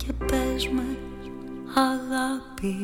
και πες με αγάπη.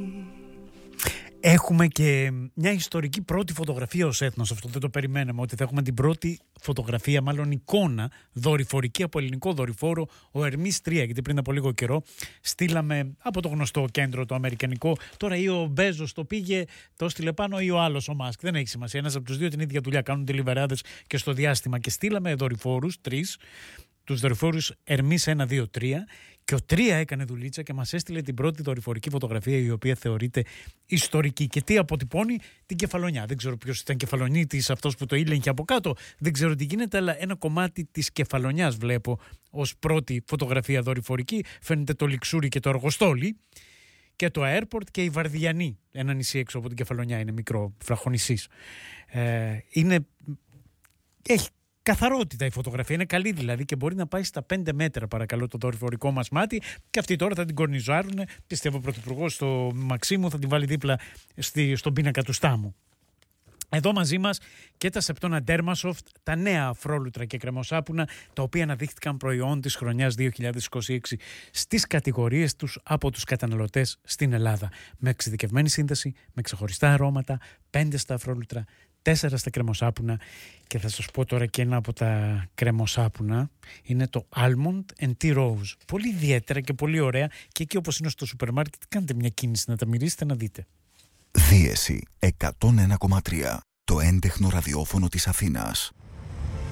Έχουμε και μια ιστορική πρώτη φωτογραφία ως έθνος. Αυτό δεν το περιμέναμε, ότι θα έχουμε την πρώτη φωτογραφία, μάλλον εικόνα δορυφορική από ελληνικό δορυφόρο, ο Ερμής 3. Γιατί πριν από λίγο καιρό στείλαμε από το γνωστό κέντρο το αμερικανικό. Τώρα ή ο Μπέζος το πήγε, το στείλε πάνω, ή ο άλλος ο Μάσκ. Δεν έχει σημασία. Ένας από τους δύο την ίδια δουλειά κάνουν τελιβεράδες και στο διάστημα. Και στείλαμε δορυφόρους, 3. Τους δορυφόρους Ερμής 1, 2, 3, και ο 3 έκανε δουλίτσα και μας έστειλε την πρώτη δορυφορική φωτογραφία, η οποία θεωρείται ιστορική. Και τι αποτυπώνει? Την κεφαλονιά. Δεν ξέρω ποιος ήταν κεφαλονίτης, αυτός που το ήλεγχε από κάτω, δεν ξέρω τι γίνεται, αλλά ένα κομμάτι της κεφαλονιάς βλέπω ως πρώτη φωτογραφία δορυφορική. Φαίνεται το Λιξούρι και το Αργοστόλι και το airport και η Βαρδιανή, ένα νησί έξω από την κεφαλονιά, είναι μικρό βραχονησίς. Έχει καθαρότητα η φωτογραφία, είναι καλή δηλαδή, και μπορεί να πάει στα 5 μέτρα, παρακαλώ, το δορυφορικό μας μάτι. Και αυτοί τώρα θα την κορνιζάρουν. Πιστεύω ο Πρωθυπουργός στο Μαξίμου θα την βάλει δίπλα στον πίνακα του Στάμου. Εδώ μαζί μας και τα Σεπτόνα Ντέρμασοφτ, τα νέα αφρόλουτρα και κρεμοσάπουνα, τα οποία αναδείχθηκαν προϊόν της χρονιάς 2026 στις κατηγορίες τους από τους καταναλωτές στην Ελλάδα. Με εξειδικευμένη σύνθεση, με ξεχωριστά αρώματα, 5 στα αφρόλουτρα, 4 στα κρεμοσάπουνα. Και θα σας πω τώρα και ένα από τα κρεμοσάπουνα. Είναι το Almond and Tea Rose. Πολύ ιδιαίτερα και πολύ ωραία. Και εκεί, όπως είναι στο σούπερ μάρκετ, κάντε μια κίνηση να τα μυρίσετε, να δείτε. Δίεση 101,3. Το έντεχνο ραδιόφωνο της Αθήνας.